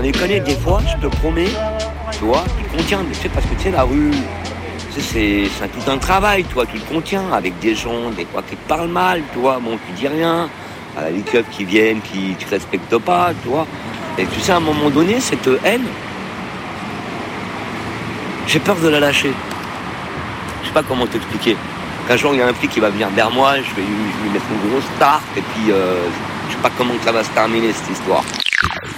ai connu des fois, je te promets, tu vois, tu te contiens, tu sais, parce que tu sais, la rue, tu sais, c'est tout un travail, toi, tu te contiens avec des gens, des fois, qui te parlent mal, tu vois, bon, tu dis rien, à les keufs qui viennent, qui te respectent pas, tu vois. Et tu sais, à un moment donné, cette haine, j'ai peur de la lâcher. Je sais pas comment t'expliquer. Qu'un jour, il y a un flic qui va venir vers moi, je vais lui mettre une grosse tarte, et puis je sais pas comment ça va se terminer, cette histoire.